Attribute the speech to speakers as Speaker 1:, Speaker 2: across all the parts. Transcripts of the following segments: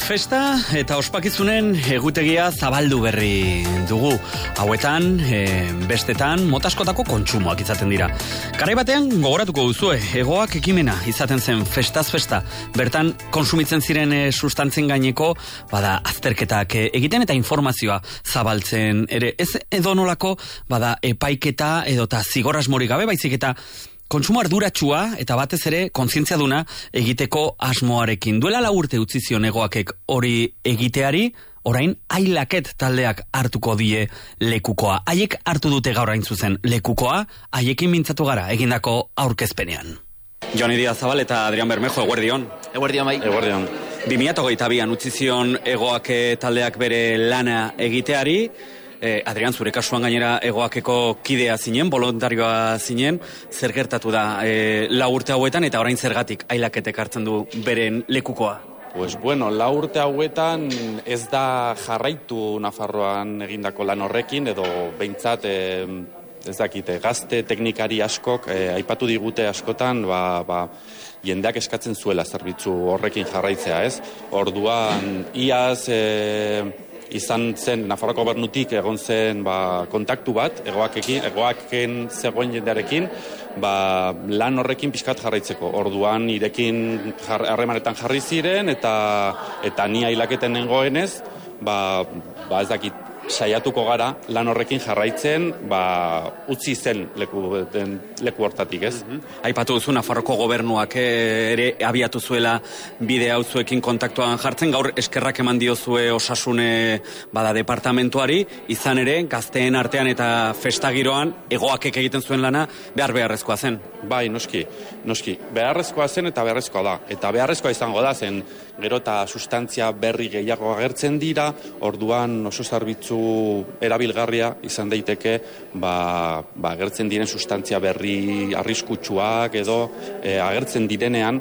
Speaker 1: Festa eta ospakizunen egutegia zabaldu berri dugu. Hauetan, bestetan, motaskotako kontsumoak izaten dira. Garai batean, gogoratuko duzue, Hegoak ekimena izaten zen festaz festa. Bertan, konsumitzen ziren sustantzen gaineko, bada azterketak egiten eta informazioa zabaltzen ere. Ez edonolako, bada epaiketa edota zigor asmorik gabe, baizik eta kontsumo arduratsua eta batez ere kontzientzia duna egiteko asmoarekin. Duela 4 urte utzi zion Hegoakek hori egiteari, orain Ailaket taldeak hartuko die lekukoa. Haiek hartu dute gaur hain zuzen lekukoa, haiekin mintzatu gara egindako aurkezpenean. Joni Diaz Zabal eta Adrian Bermejo, eguerdion.
Speaker 2: Eguerdion bai.
Speaker 1: Eguerdion. 2022an utzi zion Hegoak taldeak bere lana egiteari. Adrian, zure kasuan gainera Hegoakeko kidea zinen, voluntarioa zinen, zer gertatu da 4 urte hauetan eta orain zergatik Ailaketek hartzen du beren lekukoa?
Speaker 3: Pues bueno, 4 urte hauetan ez da jarraitu Nafarroan egindako lan horrekin, edo behintzat ez dakite, gazte teknikari askok, aipatu digute askotan, jendeak eskatzen zuela zerbitzu horrekin jarraitzea, ez? Orduan, iaz izan zen, Nafarroko gobernutik egon zen kontaktu bat, Hegoaken zegoen jendearekin, lan horrekin pixkat jarraitzeko. Orduan, irekin harremanetan jarri ziren, eta ni Ailaketen nengoenez, ez dakit, saiatuko gara lan horrekin jarraitzen, utzi zen leku hortatik, ez?
Speaker 1: Aipatu duzu, Nafarroko gobernuak ere abiatu zuela bide hau zuekin kontaktuan jartzen, gaur eskerrak eman diozue osasune departamentuari, izan ere, gazteen artean eta festagiroan, Hegoakek egiten zuen lana, beharrezkoa zen.
Speaker 3: Bai, noski. Beharrezkoa zen eta beharrezkoa da. Eta beharrezkoa izango da zen, gero eta sustantzia berri gehiago agertzen dira, orduan oso zerbitzu erabilgarria izan daiteke, agertzen diren sustantzia berri arriskutsuak edo agertzen direnean,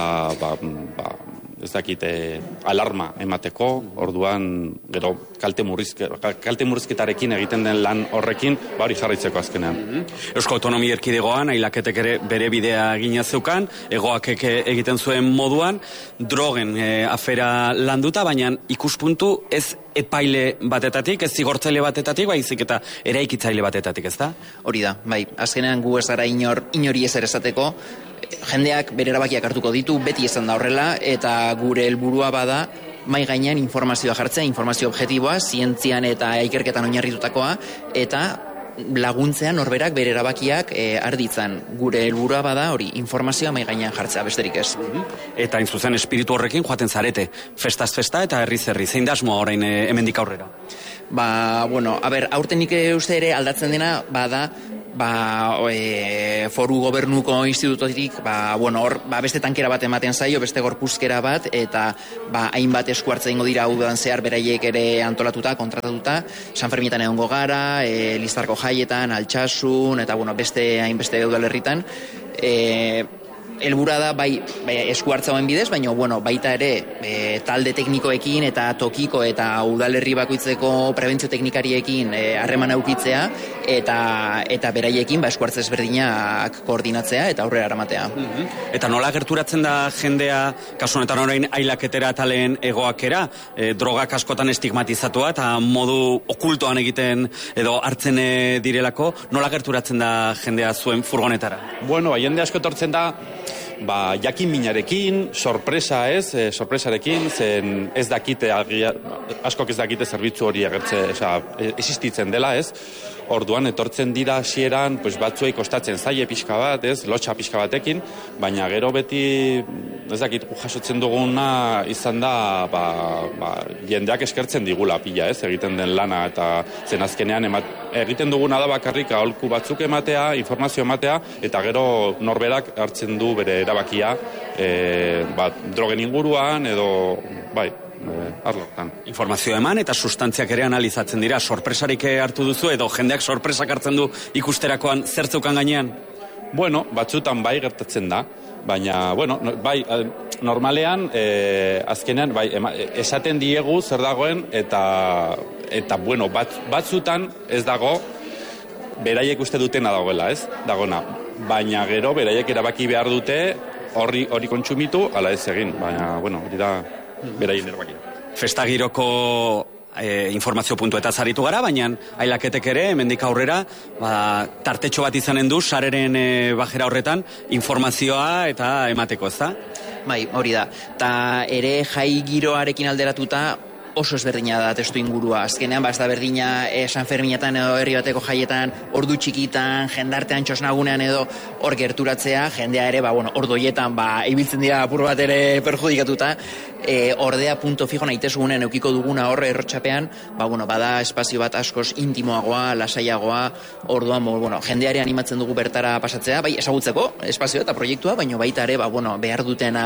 Speaker 3: ez dakite, alarma emateko, orduan gero kalte murrizketarekin egiten den lan horrekin, hori jarraitzeko azkenean.
Speaker 1: Eusko Autonomia Erkidegoan, Ailaketek ere bere bidea egina zeukan, Hegoakek egiten zuen moduan, drogen afera landuta, baina ikuspuntu ez epaile batetatik, ez zigortzaile batetatik, baizik eta eraikitzaile batetatik, ez da?
Speaker 2: Hori da, bai, azkenean gu ez gara inori ezer esateko, jendeak bere erabakiak hartuko ditu, beti izan da horrela, eta gure helburua bada, mai gainean informazioa jartzea, informazio objektiboa, zientzian eta ikerketan oinarritutakoa, eta laguntzean norberak bere erabakiak arditzan. Gure helburua bada hori, informazioa mai gainean jartzea, besterik ez.
Speaker 1: Eta hain zuzen espiritu horrekin joaten zarete, festaz festa eta herriz herri, zein da asmoa orain hemendik aurrera?
Speaker 2: Aurten nik uste ere aldatzen dena, bada, foru gobernuko institutotik, beste tankera bat ematen zaio, beste gorpuzkera bat, eta hainbat esku hartza ingo dira udan zehar beraiek ere antolatuta, kontratatuta, San Fermietan egongo gara, Listarko jaietan, Altsasun, eta beste hainbeste udalerritan, helburua da esku hartzauen bidez, baina baita ere talde teknikoekin eta tokiko eta udalerri bakoitzeko prebentzio teknikariekin harreman edukitzea eta beraiekin esku hartza ezberdinak koordinatzea eta aurrera eramatea.
Speaker 1: Eta nola gerturatzen da jendea, kasu honetan orain Ailaketera eta lehen Hegoakera, drogak askotan estigmatizatua eta modu okultoan egiten edo hartzen direlako, nola gerturatzen da jendea zuen furgonetara?
Speaker 3: Jende asko etortzen da, jakin minarekin, sorpresarekin, zen ez dakite, askok ez dakite zerbitzu hori existitzen dela, ez? Orduan etortzen dira hasieran, batzuei kostatzen zaie pixka bat, ez? Lotxa pixka batekin, baina gero beti, ez dakit, jasotzen duguna izan da, jendeak eskertzen digula pila, ez? Egiten den lana, eta zen azkenean egiten duguna da bakarrik aholku batzuk ematea, informazio ematea, eta gero norberak hartzen du bere erabakia, drogen inguruan edo, arlotan.
Speaker 1: Informazio eman eta sustantziak ere analizatzen dira. Sorpresarik hartu duzu edo jendeak sorpresak hartzen du ikusterakoan zertzeukan gainean?
Speaker 3: Batzutan gertatzen da, baina, normalean, azkenean, esaten diegu zer dagoen eta batzutan ez dago, beraiek uste dutena dagoela, ez? Dagona. Baina gero, beraiek erabaki behar dute hori kontsumitu, ala ez egin. Baina, hori da beraien erabakia.
Speaker 1: Festagiroko informazio puntuetaz aritu gara, baina ailaketek ere, hemendik aurrera, tartetxo bat izanen du, sareren bajera horretan, informazioa eta emateko, ez da?
Speaker 2: Bai, hori da. Ta ere jai giroarekin alderatuta, oso ezberdina da testu ingurua. Azkenean, ez da berdina San Ferminetan edo herri bateko jaietan, ordu txikitan, jendartean txosnagunean edo hor gerturatzea, jendea ere, ordu hoietan, ibiltzen dira apur bat ere perjudikatuta, ordea punto fijo naitezugunen eukiko duguna horre errotxapean, bada espazio bat askoz intimoagoa, lasaiagoa, orduan, jendeare animatzen dugu bertara pasatzea, bai, ezagutzeko espazio eta proiektua, baina baita ere, behar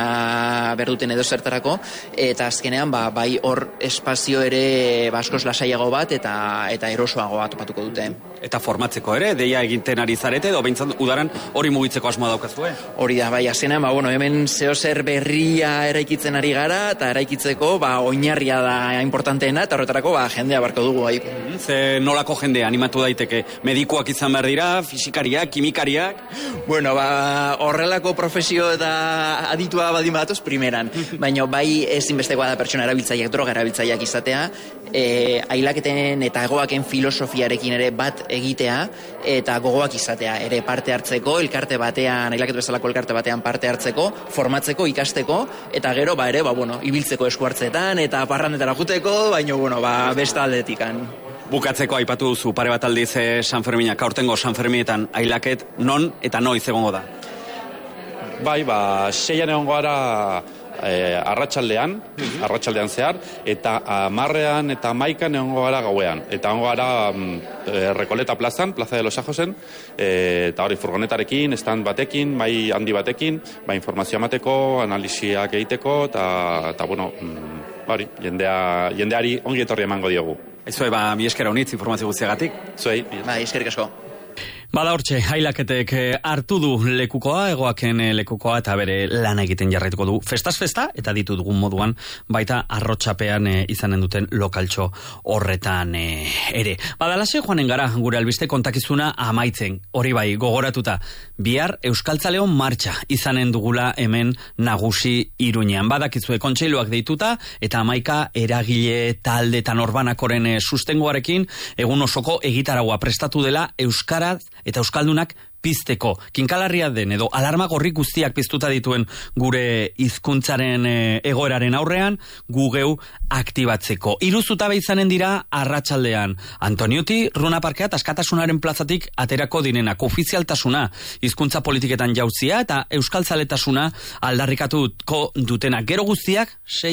Speaker 2: duten edo zertarako, eta azkenean, bai hor espazio ere askoz lasaiago bat eta erosoagoa topatuko dute.
Speaker 1: Eta formatzeko ere, deia eginten ari zarete, edo behintzat udaran hori mugitzeko asmoa daukazue?
Speaker 2: Hori da, bai, azkenean, hemen zeozer berria eraikitzen ari gara, eta eraikitzeko, oinarria da importanteena, eta horretarako, jendea barko dugu, bai.
Speaker 1: Ze nolako jendea animatu daiteke? Medikuak izan behar dira, fisikariak, kimikariak?
Speaker 2: Horrelako profesio eta aditua badin badatoz, primeran. Baina, bai, ezinbestekoa da pertsona erabiltzaileak, droga erabiltzaileak izatea, ailaketen eta egoaken filosofiarekin ere bat egitea, eta gogoak izatea, ere parte hartzeko, elkarte batean, ailaketu bezalako elkarte batean parte hartzeko, formatzeko, ikasteko, eta gero, ere, ibiltzeko eskuartzetan, eta parrandetara juteko, baina, besta aldetikan.
Speaker 1: Bukatzeko aipatu duzu pare bat aldiz San Ferminak, aurtengo San Ferminetan ailaket non eta noiz egongo da?
Speaker 3: Bai, 6an egongo gara arratsaldean zehar, eta 10ean eta 11ean egongo gara gauean. Eta egongo gara Rekoleta plazan, Plaza de los Ajosen, eta hori furgonetarekin, stand batekin, bai handi batekin, informazio emateko, analisiak egiteko, eta hori, jendeari ongi etorri emango diogu.
Speaker 1: Ezue, mi eskera honitz informazio guztiagatik.
Speaker 3: Zuei.
Speaker 2: Eskerik asko.
Speaker 1: Bada hortxe, ailaketek hartu du lekukoa, egoaken lekukoa, eta bere lan egiten jarraituko du festaz festa, eta ditu dugun moduan, baita arrotxapean izanen duten lokaltxo horretan ere. Badalase joanen gara, gure albiste kontakizuna amaitzen, hori bai, gogoratuta, bihar Euskaltzaleon martxa izanen dugula hemen nagusi Iruñean. Badakizue kontseiluak deituta, eta 11 eragile talde eta norbanakoren sustengoarekin, egun osoko egitaragua prestatu dela Euskaraz eta euskaldunak pizteko. Kinkalarria den edo alarma gorri guztiak piztuta dituen gure hizkuntzaren egoeraren aurrean gu geu aktibatzeko. 3 zutabe izanen dira arratsaldean. Antoniuti, Runa Parkea eta Askatasunaren plazatik aterako direnak, ofizialtasuna, hizkuntza politiketan jauzia eta euskaltzaletasuna aldarrikatuko dutena. Gero guztiak,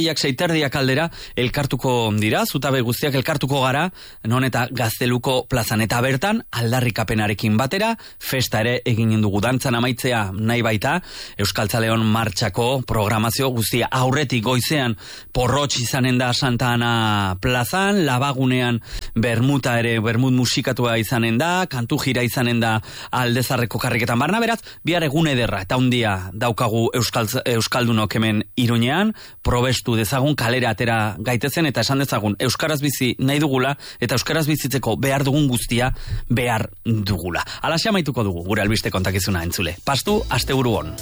Speaker 1: 6:30 aldera elkartuko dira, zutabe guztiak elkartuko gara, non eta Gazteluko plazan, eta bertan aldarrikapenarekin batera festa ere eginen dugu. Dantzan amaitzea nahi baita Euskaltzaleon martxako programazio guztia. Aurretik goizean porrotx izanen da Santa Ana plazan, labagunean bermut musikatua izanen da, kantu jira izanen da Aldezarreko karriketan barna, beraz, bihar egun ederra eta hundia daukagu euskaldunok hemen Iruñean, probestu dezagun, kalera atera gaitezen, eta esan dezagun euskaraz bizi nahi dugula, eta euskaraz bizitzeko behar dugun guztia behar dugula. Alaxe amaituko dugu gure albiste kontakizuna entzule. Pastu, asteburu on.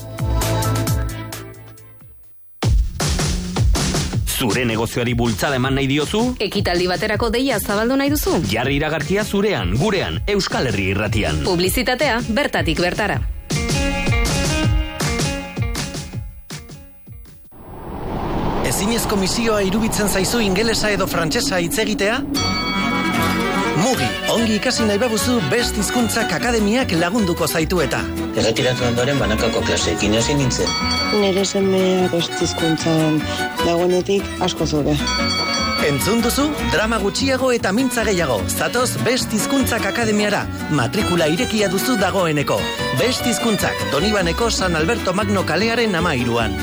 Speaker 1: Zure negozioari bultzada eman nahi diozu?
Speaker 4: Ekitaldi baterako deia zabaldu nahi duzu?
Speaker 1: Jarri iragarkia zurean, gurean, Euskal Herri Irratian.
Speaker 4: Publizitatea bertatik bertara.
Speaker 5: Ezinezko misioa iruditzen zaizu ingelesa edo frantsesa hitz egitea? Mugi, ongi ikasi nahi baduzu Best Hizkuntzak Akademiak lagunduko zaitu eta.
Speaker 6: Erretiratu ondoren banakako klaseekin hasi nintzen.
Speaker 7: Nere semea Best Hizkuntzan dagoenetik asko zobe.
Speaker 5: Entzun duzu, drama gutxiago eta mintza gehiago. Zatoz Best Hizkuntzak Akademiara. Matrikula irekia duzu dagoeneko. Best Hizkuntzak, Donibaneko San Alberto Magno kalearen 13an.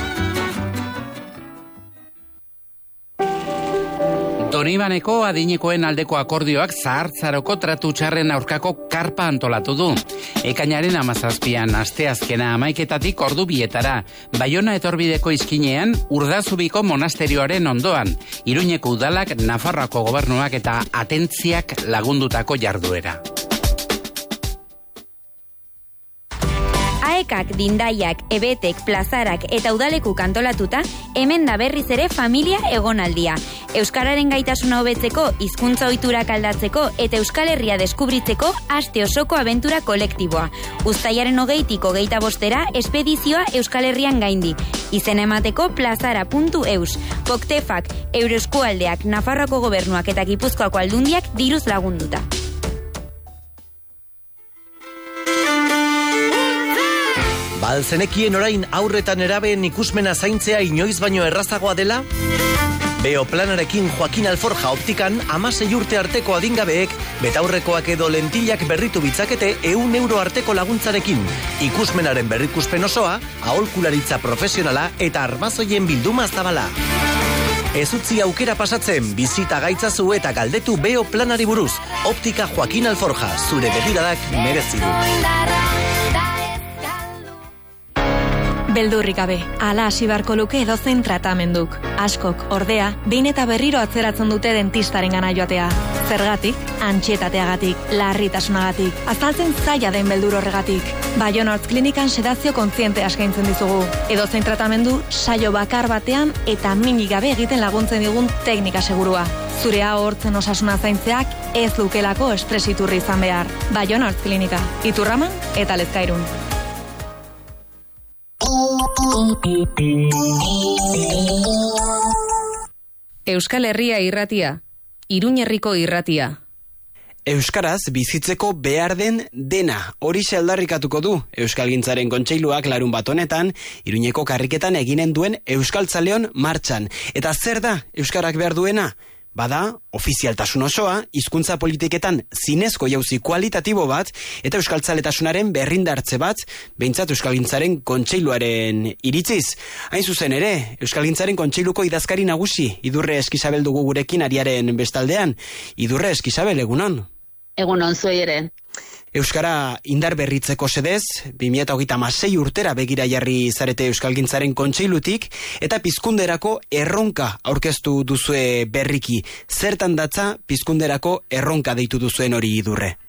Speaker 8: Donibaneko adinekoen aldeko akordioak zahartzaroko tratu txarren aurkako karpa antolatu du. Ekainaren 17an asteazkena 11etatik ordu 2etara. Baiona etorbideko izkinean Urdazubiko monasterioaren ondoan. Iruñeko udalak, Nafarroako gobernuak eta atentziak lagundutako jarduera.
Speaker 9: Ekak, Dindaiak, Ebetek, Plazarak eta Udaleku kantolatuta, hemen da berriz ere familia egonaldia. Euskararen gaitasuna hobetzeko, hizkuntza ohiturak aldatzeko eta Euskal Herria deskubritzeko aste osoko abentura kolektiboa. Uztailaren 20tik 25era espedizioa Euskal Herrian gaindi. Izena emateko plazara.eus. Poktefak, Euroeskualdeak, Nafarroako gobernuak eta Gipuzkoako aldundiak diruz lagunduta.
Speaker 5: Balzenekien orain aurretan erabeen ikusmena zaintzea inoiz baino errazagoa dela? Beoplanarekin Joaquin Alforja optikan 16 urte arteko adingabeek betaurrekoak edo lentillak berritu bitzakete €100 arteko laguntzarekin. Ikusmenaren berrikuspen osoa, aholkularitza profesionala eta armazoien bilduma zabala. Ez utzi aukera pasatzen, bizita gaitzazu eta galdetu Beoplanari buruz. Optika Joaquin Alforja, zure begiradak merezi du.
Speaker 10: Beldurrik gabe, ala hasi beharko luke edozein tratamenduk. Askok, ordea, behin eta berriro atzeratzen dute dentistaren gana joatea. Zergatik, antsietateagatik, larritasunagatik, azaltzen zaila den beldur horregatik. Baiona Hortz Klinikan sedazio kontziente eskaintzen dizugu. Edozein tratamendu, saio bakar batean eta minik gabe egiten laguntzen digun teknika segurua. Zure ahortzen osasuna zaintzeak ez lukelako estresiturri izan behar. Baiona Hortz Klinika, Iturraman eta Lezkairun.
Speaker 4: Euskal Herria irratia, Iruñerriko irratia.
Speaker 11: Euskaraz bizitzeko behar den dena, horixe aldarrikatuko du Euskalgintzaren Kontseiluak larun bat honetan, Iruñeko karriketan eginen duen Euskaltzaleon martxan. Eta zer da Euskarak behar duena? Bada, ofizialtasun osoa, hizkuntza politiketan zinezko jauzi kualitatibo bat, eta euskaltzaletasunaren berrindartze bat, behintzat Euskalgintzaren Kontseiluaren iritziz. Hain zuzen ere, Euskalgintzaren Kontseiluko idazkari nagusi, Idurre Eskizabel dugu gurekin ariaren bestaldean. Idurre Eskizabel, egunon?
Speaker 12: Egunon, zuei ere.
Speaker 11: Euskara indar berritzeko sedez, 2026 urtera begira jarri zarete Euskalgintzaren Kontseilutik, eta pizkunderako erronka aurkeztu duzue berriki. Zertan datza pizkunderako erronka deitu duzuen hori, Idurre?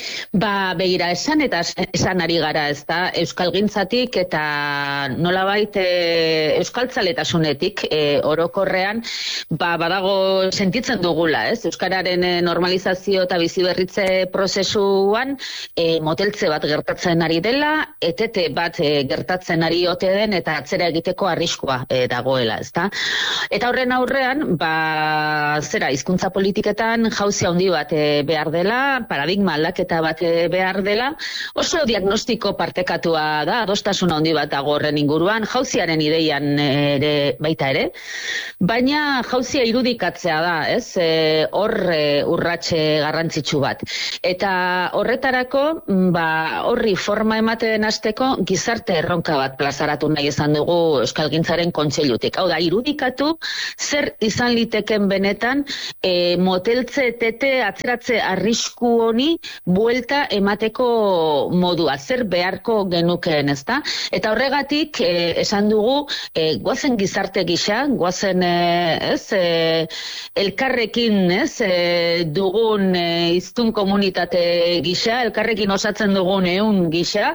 Speaker 12: Begira, esan eta esan ari gara, ez da, Euskalgintzatik eta nolabait euskaltzaletasunetik orokorrean, badago sentitzen dugula, ez? Euskararen normalizazio eta biziberritze prozesuan moteltze bat gertatzen ari dela, etete bat gertatzen ari ote den eta atzera egiteko arriskua dagoela, ez da? Eta horren aurrean, hizkuntza politiketan jauzi handi bat behar dela, paradigma aldaketa bat behar dela, oso diagnostiko partekatua da, adostasuna handi bat dago horren inguruan, jauziaren ideian baita ere, baina jauzia irudikatzea da, ez? Hor urratxe garrantzitsu bat. Eta horretarako, horri forma ematen hasteko gizarte erronka bat plazaratu nahi izan dugu Euskalgintzaren Kontseilutik. Hau da, irudikatu zer izan liteken benetan moteltze, etete, atzeratze arrisku honi buelta emateko modua, zer beharko genukeen, ezta? Eta horregatik esan dugu goazen gizarte gisa, goazen elkarrekin dugun hiztun komunitate gisa, elkarrekin osatzen dugun ehun gisa,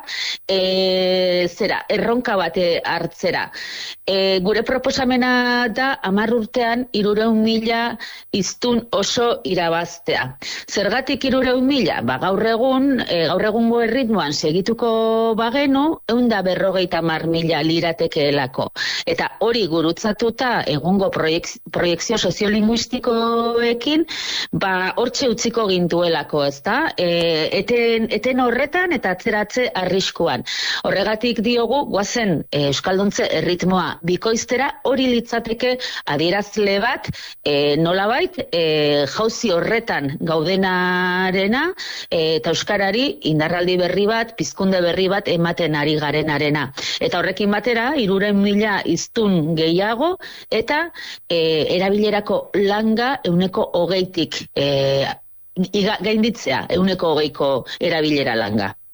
Speaker 12: erronka bate hartzera. Gure proposamena da 10 urtean 300.000 hiztun oso irabaztea. Zergatik 300.000? Gaur egungo erritmoan segituko bagenu, 150.000 liratekeelako. Eta hori gurutzatuta egungo proiekzio soziolinguistikoekin, hortxe utziko gintuelako, ezta? Eten horretan eta atzeratze arriskuan. Horregatik diogu, guazen Euskalduntze erritmoa bikoiztera, hori litzateke adierazle bat, nolabait, jauzi horretan gaudenarena, eta Euskarari indarraldi berri bat, pizkunde berri bat ematen ari garenarena. Eta horrekin batera, 300.000 hiztun gehiago, eta erabilerako langa 120tik gainditzea, 120ko erabilera langa.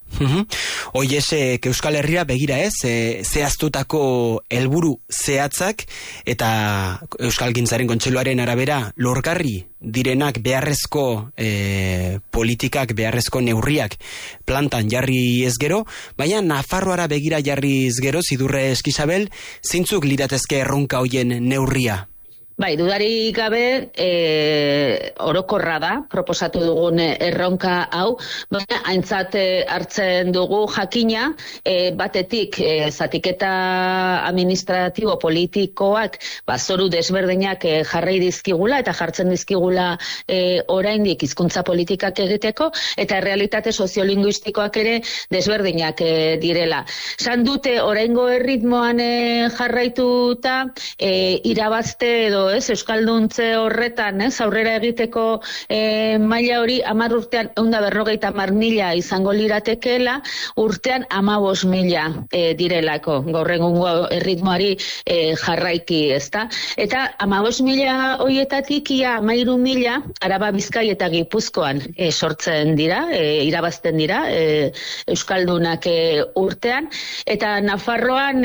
Speaker 11: Oiesek Euskal Herria begira ez, zehaztutako helburu zehatzak eta Euskalgintzaren Kontseiluaren arabera lorgarri direnak beharrezko politikak, beharrezko neurriak plantan jarri ez gero, baina Nafarroara begira jarri ez gero, Zidurre Eskizabel, zeintzuk liratezke erronka hoien neurria?
Speaker 12: Bai, dudarik gabe orokorra da, proposatu dugun erronka hau, baina aintzat hartzen dugu jakina, batetik zatiketa administratibo politikoak zoru desberdinak jarri dizkigula eta jartzen dizkigula oraindik hizkuntza politikak egiteko, eta realitate soziolinguistikoak ere desberdinak direla. San dute oraingo erritmoan jarraituta irabazte edo Euskalduntze horretan, aurrera egiteko maila hori 10 urtean 150.000 izango liratekeela, urtean 15.000 direlako, gaur egungo erritmoari jarraiki, ezta? Eta 15.000 horietatik ia 13.000 Araba, Bizkai eta Gipuzkoan sortzen dira, irabazten dira Euskaldunak urtean, eta Nafarroan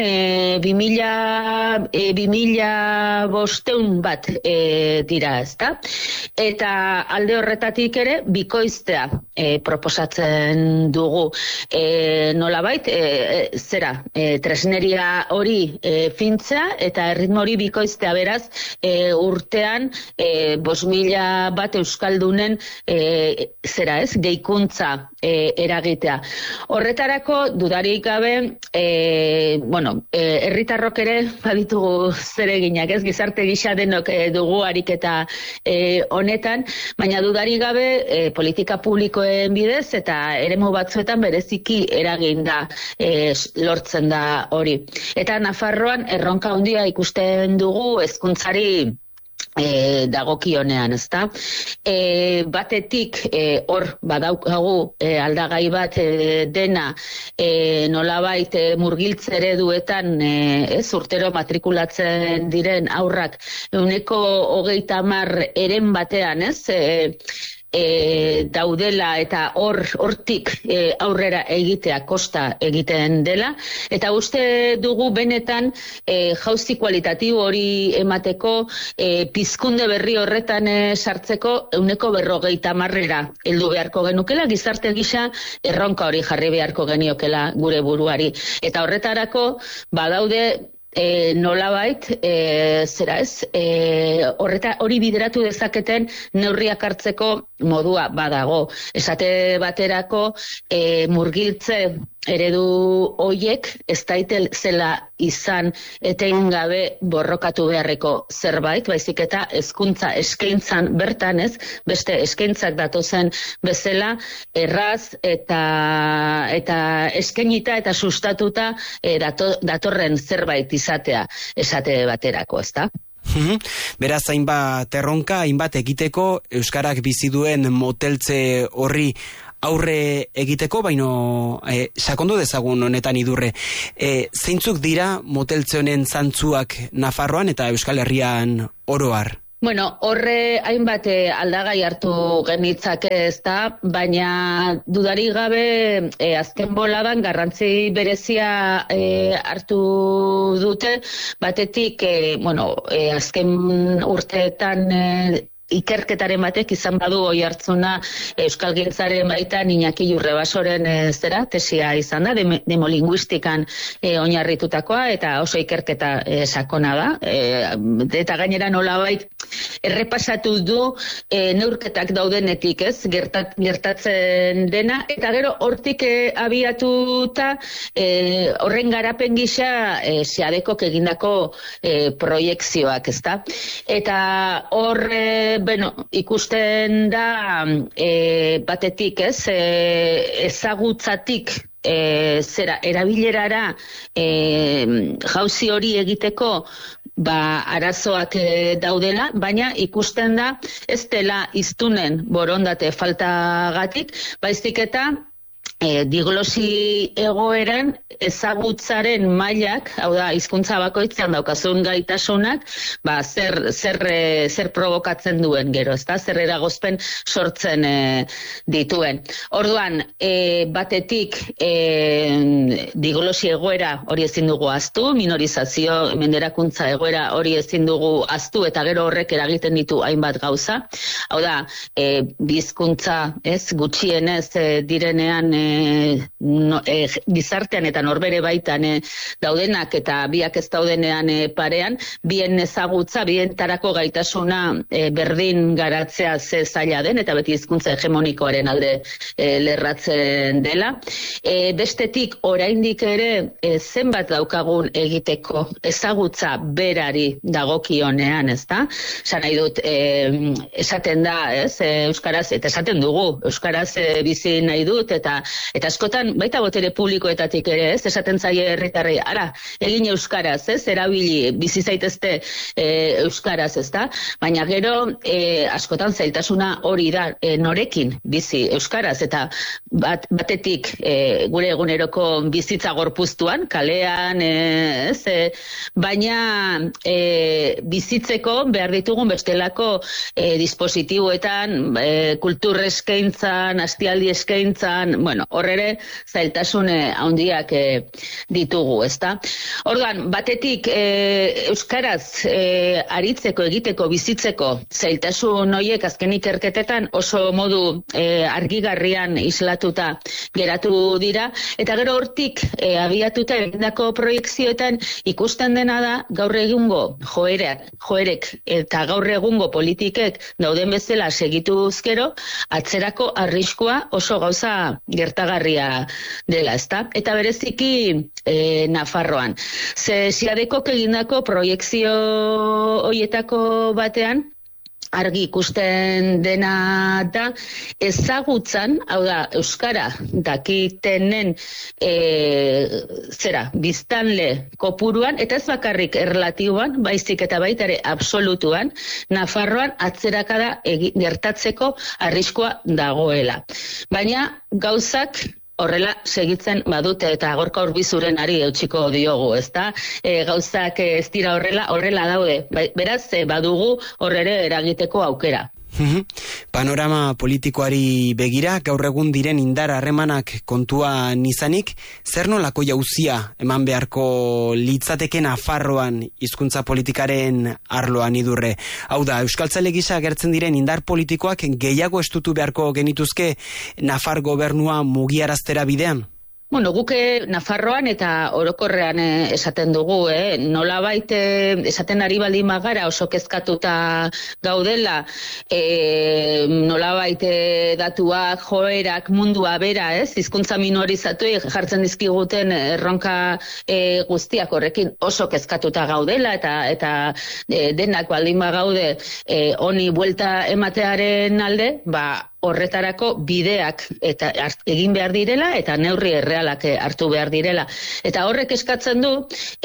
Speaker 12: 2.500 bat dira, ezta? Eta alde horretatik ere bikoiztea proposatzen dugu. Nolabait, tresneria hori fintzea eta erritmo hori bikoiztea, beraz, urtean 5.000 bat euskaldunen geikuntza eragitea. Horretarako dudarik gabe, herritarrok ere baditugu zereginak, ez, gizarte gisa denok dugu ariketa honetan, baina dudarik gabe politika publikoen bidez eta eremu batzuetan bereziki eragin da lortzen da hori. Eta Nafarroan erronka handia ikusten dugu hezkuntzari dagokionean, ezta? Batetik hor badaukagu aldagai bat dena nolabait murgiltze ereduetan urtero matrikulatzen diren aurrak 130 eren batean, daudela eta hortik aurrera egitea kosta egiten dela, eta uste dugu benetan jauzi kualitatibo hori emateko pizkunde berri horretan sartzeko 150 heldu beharko genukela, gizarte gisa erronka hori jarri beharko geniokela gure buruari. Eta horretarako badaude nolabait, hori bideratu dezaketen neurriak hartzeko modua badago. Esate baterako murgiltze eredu hoiek ez daitezela izan etengabe borrokatu beharreko zerbait, baizik eta hezkuntza eskaintzan bertan, ez, beste eskaintzak datozen bezala erraz eta eskainita eta sustatuta datorren zerbait izatea esate baterako, ezta?
Speaker 11: Beraz, hainbat erronka, hainbat egiteko, euskarak bizi duen moteltze horri aurre egiteko, baino sakondu dezagun honetan idurre. Zeintzuk dira moteltze honen zantzuak Nafarroan eta Euskal Herrian oro har?
Speaker 12: Horre hainbat aldagai hartu genitzake, ezta, baina dudarik gabe azken boladan garrantzi berezia hartu dute, batetik, azken urteetan ikerketaren batek izan badu oihartzuna Euskalgintzaren baitan Iñaki Jurrebasoren tesia izan da, demolinguistikan oinarritutakoa, eta oso ikerketa sakona da, eta gainera nolabait errepasatu du neurketak daudenetik, ez, gertatzen dena, eta gero hortik abiatuta horren garapen gisa seadekok egindako proiekzioak, ezta? Eta hor ikusten da batetik, ez, ezagutzatik erabilerara jauzi hori egiteko arazoak daudela, baina ikusten da ez dela hiztunen borondate faltagatik, baizik eta diglosi egoeran ezagutzaren mailak, hau da, hizkuntza bakoitzean daukazun gaitasunak, zer provokatzen duen gero, ezta? Zer eragozpen sortzen dituen. Orduan, batetik diglosi egoera hori ezin dugu ahaztu, minorizazio, menderakuntza egoera hori ezin dugu ahaztu, eta gero horrek eragiten ditu hainbat gauza. Hau da, bizkuntza, gutxienez direnean gizartean eta norbere baitan daudenak eta biak ez daudenean parean, bien ezagutza, bien tarako gaitasuna berdin garatzea ze zaila den, eta beti hizkuntza hegemonikoaren alde lerratzen dela. Bestetik, oraindik ere zenbat daukagun egiteko ezagutza berari dagokionean, ezta? Esan nahi dut, esaten da, euskaraz, eta esaten dugu, euskaraz bizi nahi dut, eta askotan, baita botere publikoetatik ere, esaten zaie herritarrei, ara, egin euskaraz, erabili, bizi zaitezte euskaraz, ezta? Baina gero, askotan zailtasuna hori da, norekin bizi euskaraz, eta batetik gure eguneroko bizitza gorpuztuan, kalean, baina bizitzeko behar ditugun bestelako dispositiboetan, kultur eskaintzan, astialdi eskaintzan, bueno, horrere zailtasun handiak ditugu, ezta? Orduan, batetik euskaraz aritzeko, egiteko, bizitzeko zailtasun horiek azken ikerketetan oso modu argigarrian islatuta geratu dira, eta gero hortik abiatuta egindako proiekzioetan ikusten dena da gaur egungo joerek eta gaur egungo politikek dauden bezala segituz gero, atzerako arriskua oso gauza gertagarria dela, ezta? Eta bereziki Nafarroan. Siadekok egindako proiekzio horietako batean, argi ikusten dena da, ezagutzan, hau da, euskara dakitenen biztanle kopuruan, eta ez bakarrik erlatiboan, baizik eta baita ere absolutuan, Nafarroan atzerakada gertatzeko arriskua dagoela. Baina gauzak horrela segitzen badute, eta Gorka Urbizuren ari eutxiko diogu, ezta? Gauzak ez dira horrela daude. Beraz, badugu horrere eragiteko aukera.
Speaker 11: Panorama politikoari begira, gaur egun diren indar harremanak kontuan izanik, zer nolako jauzia eman beharko litzateke Nafarroan hizkuntza politikaren arloan idurre? Hau da, euskaltzale gisa agertzen diren indar politikoak gehiago estutu beharko genituzke Nafar gobernua mugiaraztera bidean?
Speaker 12: Bueno, guke Nafarroan eta orokorrean esaten dugu, nolabait esaten ari baldin bagara oso kezkatuta gaudela, nolabait datuak, joerak, mundua bera, hizkuntza minorizatuei jartzen dizkiguten erronka guztiak horrekin oso kezkatuta gaudela, eta denak baldin bagaude honi buelta ematearen alde, horretarako bideak eta egin behar direla eta neurri errealak hartu behar direla. Eta horrek eskatzen du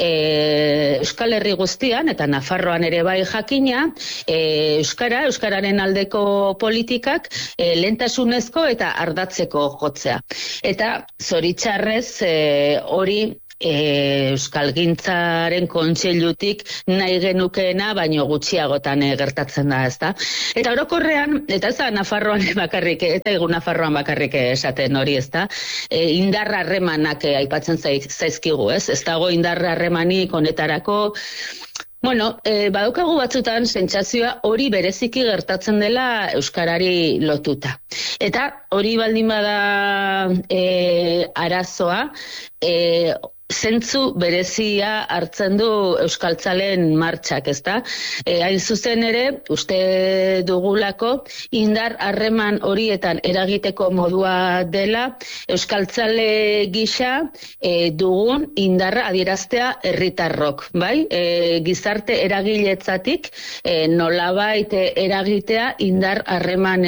Speaker 12: Euskal Herri guztian eta Nafarroan ere bai jakina, euskararen aldeko politikak lehentasunezko eta ardatzeko jotzea. Eta zoritxarrez hori Euskalgintzaren kontseilutik nahi genukeena, baino gutxiagotan gertatzen da, ezta? Eta orokorrean, eta ez da Nafarroan bakarrik, eta egun Nafarroan bakarrik esaten hori, ezta? Indarra harremanak aipatzen zaizkigu, ez? Ez dago indarra harremanik honetarako. Bueno, badaukagu batzutan sentsazioa hori bereziki gertatzen dela euskarari lotuta. Eta hori baldin bada arazoa, zentzu berezia hartzen du euskaltzalen martxak, ezta? Hain zuzen ere, uste dugulako, indar harreman horietan eragiteko modua dela, euskaltzale gisa dugun indarra adieraztea herritarrok, bai? Gizarte eragiletzatik nolabait eragitea indar harreman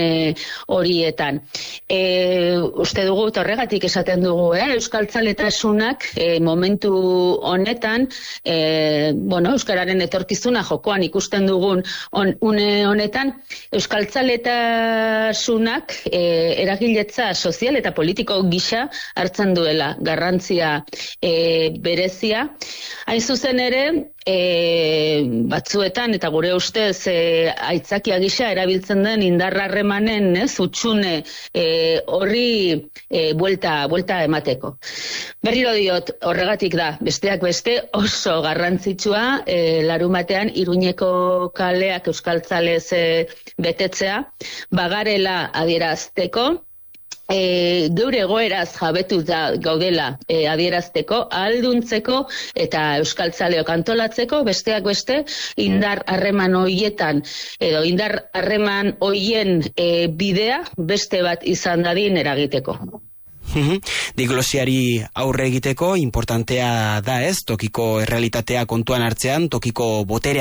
Speaker 12: horietan. Uste dugu, horregatik esaten dugu, euskaltzaletasunak momentu honetan, euskararen etorkizuna jokoan ikusten dugun une honetan, euskaltzaletasunak eragiletza sozial eta politiko gisa hartzen duela garrantzia berezia. Hain zuzen ere, batzuetan eta gure ustez aitzakia gisa erabiltzen den indarrarremanen hutsune horri buelta emateko. Berriro diot, horregatik da, besteak beste oso garrantzitsua larunbatean Iruñeko kaleak euskaltzalez betetzea, bagarela adierazteko, geure egoeraz jabetu da gaudela adierazteko, ahalduntzeko eta euskaltzaleok antolatzeko, besteak beste indar harreman hoietan edo indar harreman hoien bidea beste bat izan dadin eragiteko.
Speaker 11: Diglosiari aurre egiteko importantea da tokiko errealitatea kontuan hartzean, tokiko boterea